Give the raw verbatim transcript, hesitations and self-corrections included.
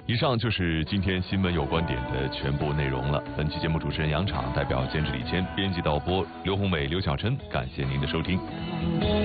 以上就是今天新闻有观点的全部内容了。本期节目主持人杨昶代表监制李谦，编辑导播刘宏伟、刘小琛，感谢您的收听。